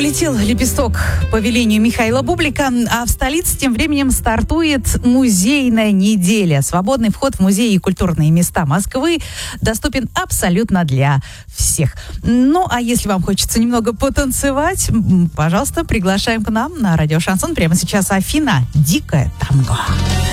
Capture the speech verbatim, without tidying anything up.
Цветел лепесток по велению Михаила Бублика, а в столице тем временем стартует музейная неделя. Свободный вход в музеи и культурные места Москвы доступен абсолютно для всех. Ну, а если вам хочется немного потанцевать, пожалуйста, приглашаем к нам на радио Шансон. Прямо сейчас Афина «Дикое танго».